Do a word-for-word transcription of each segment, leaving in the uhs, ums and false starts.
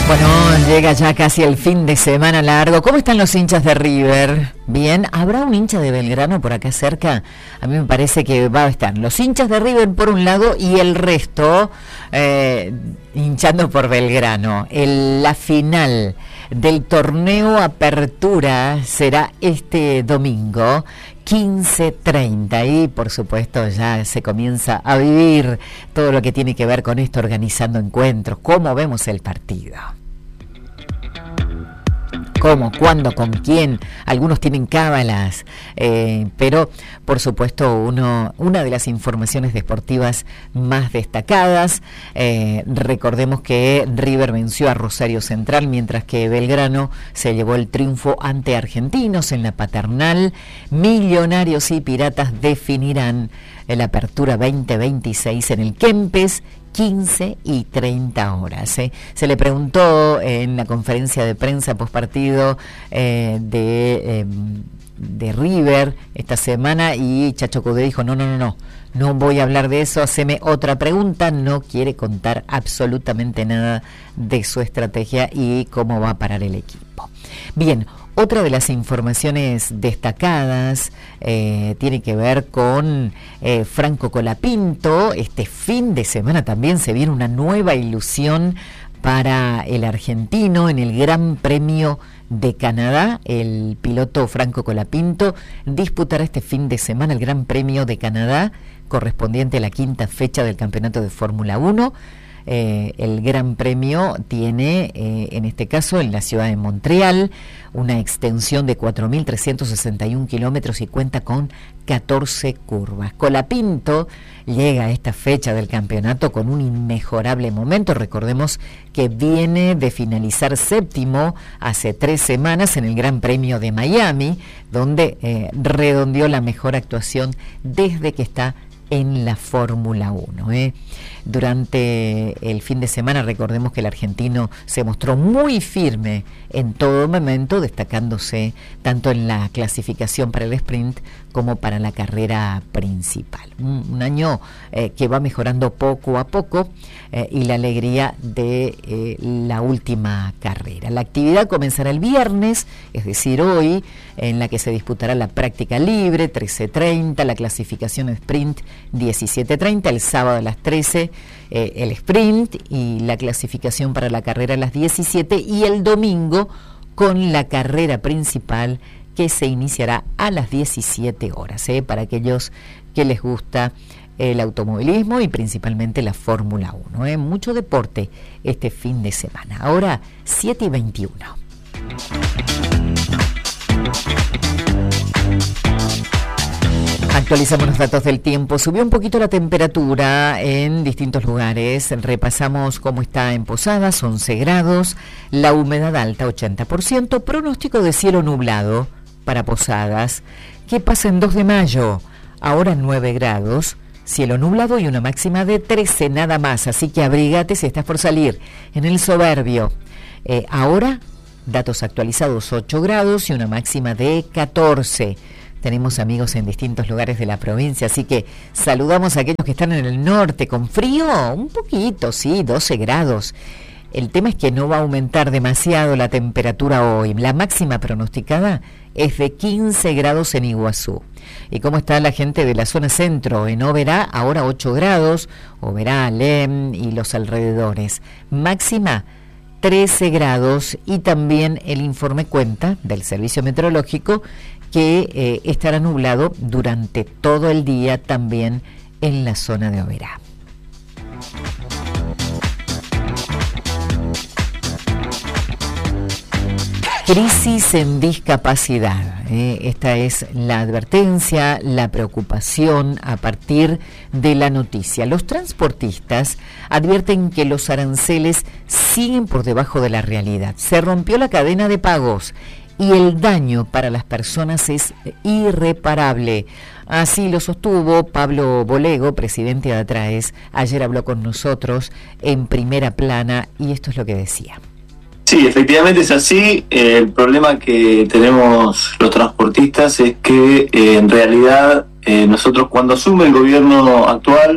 Bueno, llega ya casi el fin de semana largo. ¿Cómo están los hinchas de River? Bien, ¿habrá un hincha de Belgrano por acá cerca? A mí me parece que va a estar los hinchas de River por un lado y el resto eh, hinchando por Belgrano. El, la final del torneo Apertura será este domingo quince treinta y por supuesto ya se comienza a vivir todo lo que tiene que ver con esto, organizando encuentros, cómo vemos el partido. ¿Cómo? ¿Cuándo? ¿Con quién? Algunos tienen cábalas, eh, pero por supuesto uno, una de las informaciones deportivas más destacadas, eh, recordemos que River venció a Rosario Central, mientras que Belgrano se llevó el triunfo ante Argentinos en la Paternal. Millonarios y Piratas definirán la Apertura veinte veintiséis en el Kempes, quince y treinta horas. ¿eh? Se le preguntó en la conferencia de prensa postpartido eh, de, eh, de River esta semana y Chacho Coudet dijo, no, no, no, no, no voy a hablar de eso, haceme otra pregunta, no quiere contar absolutamente nada de su estrategia y cómo va a parar el equipo. Bien, otra de las informaciones destacadas eh, tiene que ver con eh, Franco Colapinto. Este fin de semana también se viene una nueva ilusión para el argentino en el Gran Premio de Canadá. El piloto Franco Colapinto disputará este fin de semana el Gran Premio de Canadá, correspondiente a la quinta fecha del Campeonato de Fórmula uno. Eh, el Gran Premio tiene, eh, en este caso, en la ciudad de Montreal, una extensión de cuatro mil trescientos sesenta y un kilómetros y cuenta con catorce curvas. Colapinto llega a esta fecha del campeonato con un inmejorable momento. Recordemos que viene de finalizar séptimo hace tres semanas en el Gran Premio de Miami, donde eh, redondeó la mejor actuación desde que está en la Fórmula uno. ¿eh? Durante el fin de semana recordemos que el argentino se mostró muy firme en todo momento, destacándose tanto en la clasificación para el sprint como para la carrera principal. Un, un año eh, que va mejorando poco a poco eh, y la alegría de eh, la última carrera. La actividad comenzará el viernes, es decir, hoy, en la que se disputará la práctica libre, trece treinta, la clasificación sprint, diecisiete treinta, el sábado a las trece, eh, el sprint y la clasificación para la carrera a las diecisiete, y el domingo con la carrera principal que se iniciará a las diecisiete horas, ¿eh? para aquellos que les gusta el automovilismo y principalmente la Fórmula uno. ¿eh? Mucho deporte este fin de semana. Ahora, siete y veintiuno. Actualizamos los datos del tiempo. Subió un poquito la temperatura en distintos lugares. Repasamos cómo está en Posadas, once grados. La humedad alta, ochenta por ciento. Pronóstico de cielo nublado para Posadas. ¿Qué pasa en dos de mayo? Ahora nueve grados. Cielo nublado y una máxima de trece, nada más. Así que abrígate si estás por salir. En el Soberbio, eh, ahora datos actualizados, ocho grados y una máxima de catorce. Tenemos amigos en distintos lugares de la provincia, así que saludamos a aquellos que están en el norte con frío, un poquito, sí, doce grados. El tema es que no va a aumentar demasiado la temperatura hoy. La máxima pronosticada es de quince grados en Iguazú. ¿Y cómo está la gente de la zona centro? En Oberá, ahora ocho grados, Oberá, Alem y los alrededores. Máxima trece grados, y también el informe cuenta del Servicio Meteorológico que eh, estará nublado durante todo el día también en la zona de Oberá. Crisis en discapacidad. Eh, esta es la advertencia, la preocupación a partir de la noticia. Los transportistas advierten que los aranceles siguen por debajo de la realidad. Se rompió la cadena de pagos y el daño para las personas es irreparable. Así lo sostuvo Pablo Bolego, presidente de ATRAES. Ayer habló con nosotros en Primera Plana y esto es lo que decía. Sí, efectivamente es así. Eh, el problema que tenemos los transportistas es que eh, en realidad eh, nosotros, cuando asume el gobierno actual,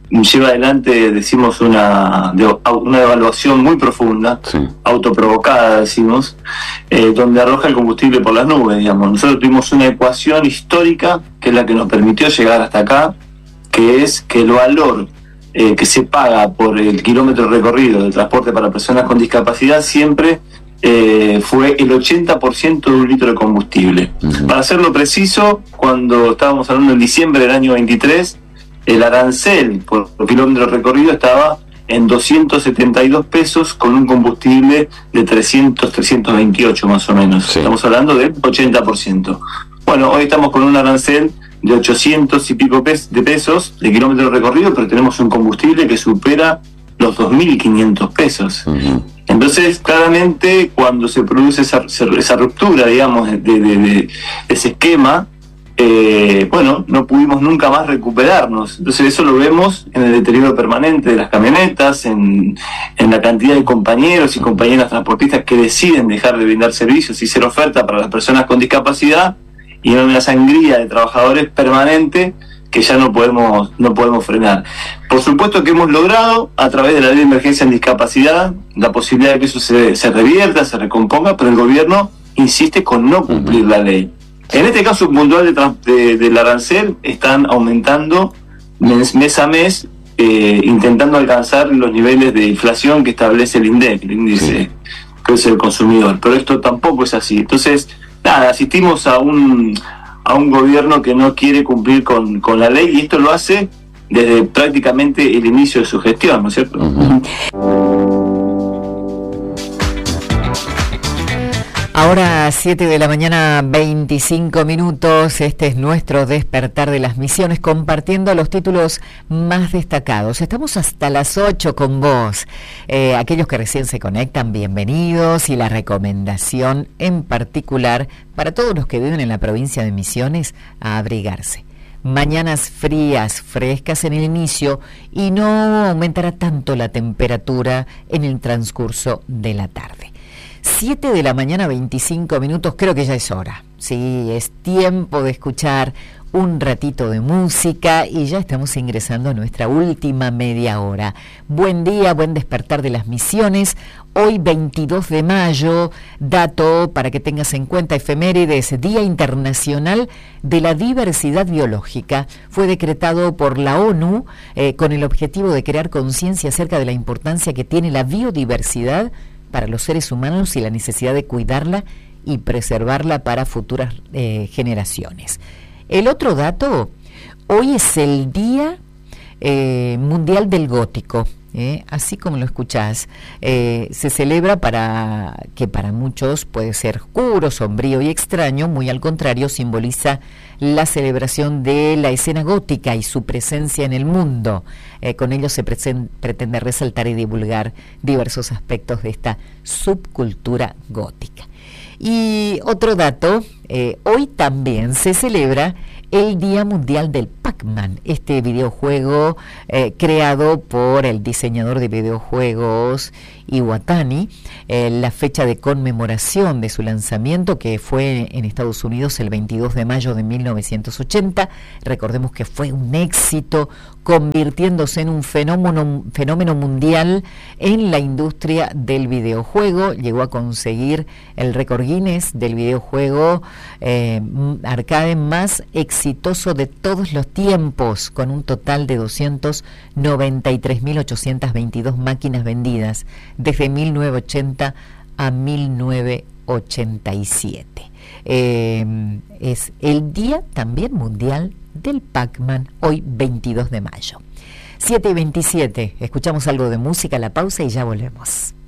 lleva adelante, decimos, una, una evaluación muy profunda, sí. autoprovocada, decimos, eh, donde arroja el combustible por las nubes, digamos. Nosotros tuvimos una ecuación histórica que es la que nos permitió llegar hasta acá, que es que el valor eh, que se paga por el kilómetro recorrido de transporte para personas con discapacidad siempre eh, fue el ochenta por ciento de un litro de combustible. Uh-huh. Para hacerlo preciso, cuando estábamos hablando en diciembre del año veintitrés, el arancel por kilómetro recorrido estaba en doscientos setenta y dos pesos con un combustible de trescientos, trescientos veintiocho más o menos. Sí. Estamos hablando del ochenta por ciento. Bueno, hoy estamos con un arancel de ochocientos y pico pes- de pesos de kilómetro recorrido, pero tenemos un combustible que supera los dos mil quinientos pesos. Uh-huh. Entonces, claramente, cuando se produce esa, esa ruptura, digamos, de, de, de, de ese esquema, Eh, bueno, no pudimos nunca más recuperarnos. Entonces eso lo vemos en el deterioro permanente de las camionetas, en, en la cantidad de compañeros y compañeras transportistas que deciden dejar de brindar servicios y ser oferta para las personas con discapacidad, y en una sangría de trabajadores permanente que ya no podemos no podemos frenar. Por supuesto que hemos logrado, a través de la ley de emergencia en discapacidad, la posibilidad de que eso se, se revierta, se recomponga, pero el gobierno insiste con no cumplir la ley. En este caso puntual de, de, del arancel, están aumentando mes, mes a mes, eh, intentando alcanzar los niveles de inflación que establece el INDEC, el índice sí. que es el consumidor, pero esto tampoco es así. Entonces, nada, asistimos a un a un gobierno que no quiere cumplir con, con la ley, y esto lo hace desde prácticamente el inicio de su gestión, ¿no es cierto? Uh-huh. Ahora siete de la mañana, veinticinco minutos, este es nuestro despertar de las misiones, compartiendo los títulos más destacados. Estamos hasta las ocho con vos. Eh, aquellos que recién se conectan, bienvenidos, y la recomendación en particular para todos los que viven en la provincia de Misiones, a abrigarse. Mañanas frías, frescas en el inicio, y no aumentará tanto la temperatura en el transcurso de la tarde. siete de la mañana, veinticinco minutos, creo que ya es hora. Sí, es tiempo de escuchar un ratito de música y ya estamos ingresando a nuestra última media hora. Buen día, buen despertar de las misiones. Hoy veintidós de mayo, dato para que tengas en cuenta, efemérides, Día Internacional de la Diversidad Biológica. Fue decretado por la ONU eh, con el objetivo de crear conciencia acerca de la importancia que tiene la biodiversidad para los seres humanos y la necesidad de cuidarla y preservarla para futuras eh, generaciones. El otro dato, hoy es el Día eh, Mundial del Gótico, eh, así como lo escuchás. Eh, se celebra para que para muchos puede ser oscuro, sombrío y extraño, muy al contrario, simboliza la celebración de la escena gótica y su presencia en el mundo. Eh, con ello se presen- pretende resaltar y divulgar diversos aspectos de esta subcultura gótica. Y otro dato, eh, hoy también se celebra el Día Mundial del Pac-Man, este videojuego eh, creado por el diseñador de videojuegos Iwatani. Eh, la fecha de conmemoración de su lanzamiento, que fue en Estados Unidos el veintidós de mayo de mil novecientos ochenta, recordemos que fue un éxito, convirtiéndose en un fenómeno, fenómeno mundial en la industria del videojuego. Llegó a conseguir el récord Guinness del videojuego eh, arcade más exitoso de todos los tiempos, con un total de doscientos noventa y tres mil ochocientas veintidós máquinas vendidas desde mil novecientos ochenta a mil novecientos ochenta y siete. Eh, es el Día también Mundial del Pac-Man, hoy veintidós de mayo. siete y veintisiete, escuchamos algo de música, la pausa y ya volvemos.